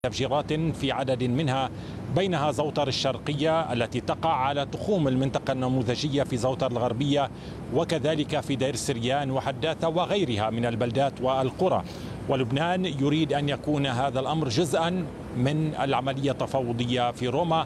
تفجيرات في عدد منها، بينها زوطر الشرقية التي تقع على تخوم المنطقة النموذجية في زوطر الغربية، وكذلك في دير سريان وحداثة وغيرها من البلدات والقرى. ولبنان يريد أن يكون هذا الأمر جزءا من العملية التفاوضية في روما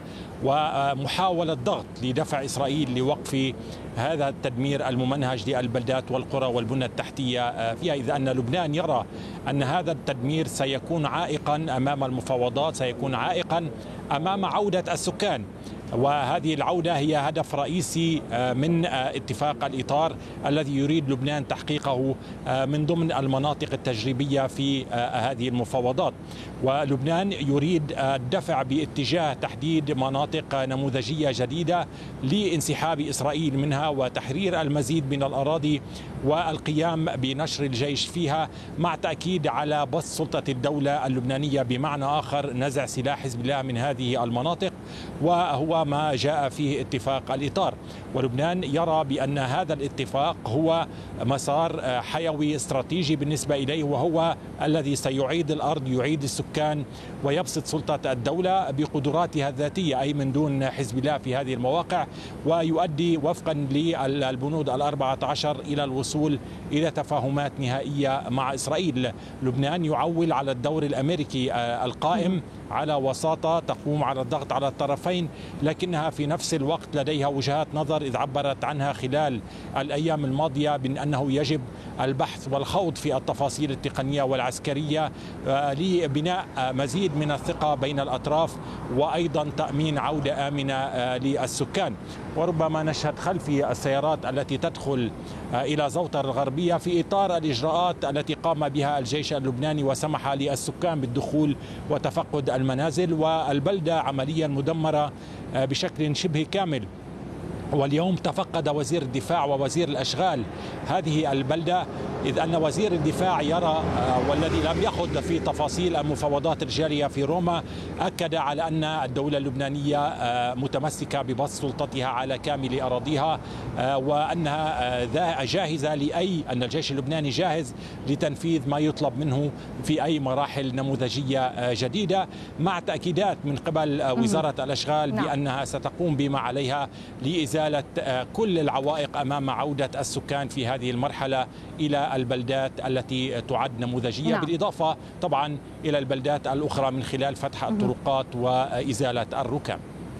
ومحاولة ضغط لدفع إسرائيل لوقف هذا التدمير الممنهج للبلدات والقرى والبنى التحتية فيها، إذ أن لبنان يرى أن هذا التدمير سيكون عائقا أمام المفاوضات، سيكون عائقا أمام عودة السكان. وهذه العودة هي هدف رئيسي من اتفاق الإطار الذي يريد لبنان تحقيقه من ضمن المناطق التجريبية في هذه المفاوضات. ولبنان يريد الدفع باتجاه تحديد مناطق نموذجية جديدة لانسحاب إسرائيل منها وتحرير المزيد من الأراضي والقيام بنشر الجيش فيها، مع تأكيد على بسط سلطة الدولة اللبنانية، بمعنى آخر نزع سلاح حزب الله من هذه المناطق، وهو ما جاء فيه اتفاق الإطار. ولبنان يرى بأن هذا الاتفاق هو مسار حيوي استراتيجي بالنسبة إليه، وهو الذي سيعيد الأرض، يعيد السكان، ويبسط سلطة الدولة بقدراتها الذاتية، أي من دون حزب الله في هذه المواقع، ويؤدي وفقا للبنود 14 إلى الوصول إلى تفاهمات نهائية مع إسرائيل. لبنان يعول على الدور الأمريكي القائم على وساطة تقوم على الضغط على الطرفين، لكنها في نفس الوقت لديها وجهات نظر إذ عبرت عنها خلال الأيام الماضية بأنه يجب البحث والخوض في التفاصيل التقنية والعسكرية لبناء مزيد من الثقة بين الأطراف، وأيضا تأمين عودة آمنة للسكان. وربما نشهد خلفي السيارات التي تدخل إلى زوطر الغربية في إطار الإجراءات التي قام بها الجيش اللبناني وسمح للسكان بالدخول وتفقد المنازل، والبلدة عمليا مدمرة بشكل شبه كامل. واليوم تفقد وزير الدفاع ووزير الأشغال هذه البلدة، إذ أن وزير الدفاع يرى والذي لم يخض في تفاصيل المفاوضات الجارية في روما أكد على أن الدولة اللبنانية متمسكة ببسط سلطتها على كامل أراضيها، وأنها جاهزة أن الجيش اللبناني جاهز لتنفيذ ما يطلب منه في أي مراحل نموذجية جديدة، مع تأكيدات من قبل وزارة الأشغال بأنها ستقوم بما عليها لإزالة كل العوائق أمام عودة السكان في هذه المرحلة إلى البلدات التي تعد نموذجية، بالإضافة طبعا إلى البلدات الأخرى من خلال فتح الطرقات وإزالة الركام.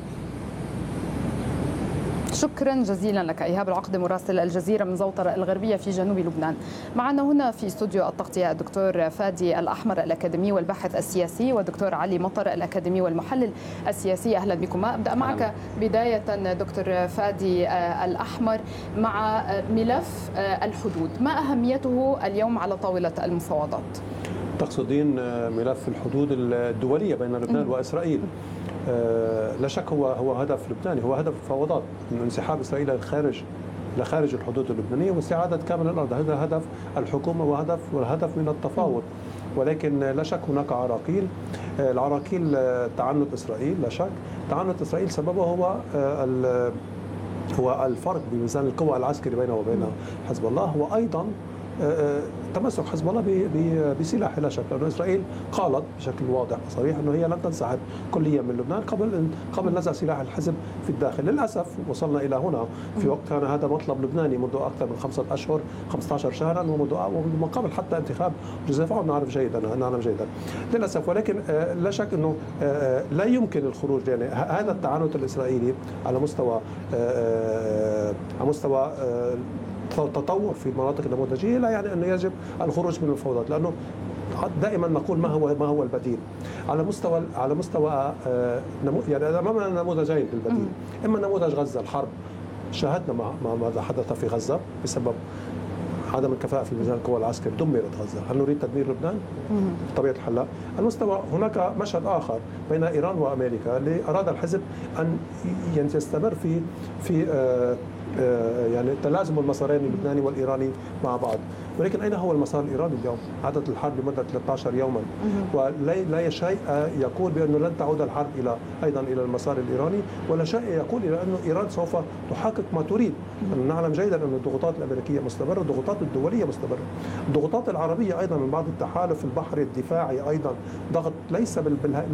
شكرا جزيلا لك إيهاب العقد، مراسل الجزيرة من زوطر الغربية في جنوب لبنان. معنا هنا في استوديو التغطية الدكتور فادي الأحمر الأكاديمي والباحث السياسي، والدكتور علي مطر الأكاديمي والمحلل السياسي. أهلا بكما. أبدأ معك بداية دكتور فادي الأحمر مع ملف الحدود، ما أهميته اليوم على طاولة المفاوضات؟ تقصدين ملف الحدود الدولية بين لبنان وإسرائيل؟ لا شك هو هدف لبناني، هو هدف المفاوضات، من انسحاب إسرائيل لخارج الحدود اللبنانية واستعادة كامل الأرض. هذا هدف الحكومة والهدف من التفاوض. ولكن لا شك هناك عراقيل، العراقيل تعنت إسرائيل. لا شك تعنت إسرائيل سببه هو الفرق بميزان القوى العسكري بينه وبين حزب الله، وأيضا تمسك حزب الله بسلاح. لا شك لأن إسرائيل قالت بشكل واضح وصريح أنه هي لن تنسحب كليا من لبنان قبل نزع سلاح الحزب في الداخل. للأسف وصلنا إلى هنا في وقت كان هذا مطلب لبناني منذ أكثر من 5 أشهر 15 شهرا، ومنذ ما قبل حتى انتخاب جوزيف عون. نعرف جيدا. للأسف. ولكن لا شك أنه لا يمكن الخروج، يعني هذا التعنت الإسرائيلي على مستوى تطور في المناطق النموذجية لا يعني أنه يجب الخروج من المفاوضات، لأنه دائما نقول ما هو البديل على مستوى يعني أمامنا نموذجين بالبديل. إما نموذج غزة، الحرب، شاهدنا ماذا حدث في غزة بسبب عدم الكفاءة في ميزان القوى العسكري، دمرت غزة. هل نريد تدمير لبنان؟ بطبيعة الحال لا. المستوى هناك مشهد آخر بين إيران وأمريكا، اللي أراد الحزب أن يستمر في يعني تلازم المسارين اللبناني والإيراني مع بعض. ولكن أين هو المسار الإيراني اليوم؟ عادت الحرب لمدة 13 يوما، ولا شيء يقول بأنه لن تعود الحرب أيضا إلى المسار الإيراني، ولا شيء يقول إلى أنه إيران سوف تحقق ما تريد. نعلم جيدا أن الضغوطات الأمريكية مستمرة، الضغوطات الدولية مستمرة، الضغوطات العربية أيضا من بعض التحالف البحري الدفاعي أيضا ضغط ليس